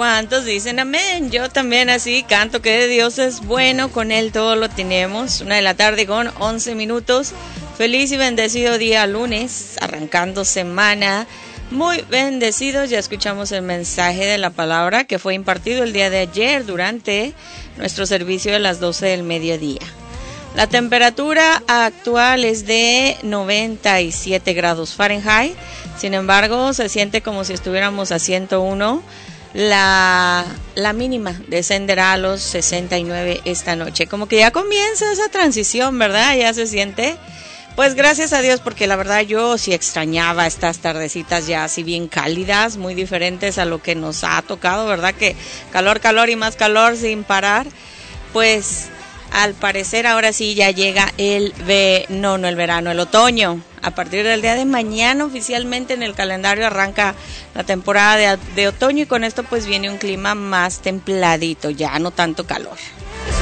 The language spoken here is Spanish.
¿Cuántos dicen amén? Yo también así canto que Dios es bueno, con Él todo lo tenemos. 1:00 con 11 minutos. Feliz y bendecido día lunes, arrancando semana. Muy bendecidos, ya escuchamos el mensaje de la palabra que fue impartido el día de ayer durante nuestro servicio de las 12 del mediodía. La temperatura actual es de 97 grados Fahrenheit, sin embargo se siente como si estuviéramos a 101. La mínima descenderá a los 69 esta noche. Como que ya comienza esa transición, ¿verdad? Ya se siente. Pues gracias a Dios, porque la verdad yo sí extrañaba estas tardecitas ya así bien cálidas, muy diferentes a lo que nos ha tocado, ¿verdad? Que calor, calor y más calor sin parar. Pues al parecer ahora sí ya llega el verano, el otoño. A partir del día de mañana oficialmente en el calendario arranca la temporada de otoño y con esto pues viene un clima más templadito, ya no tanto calor.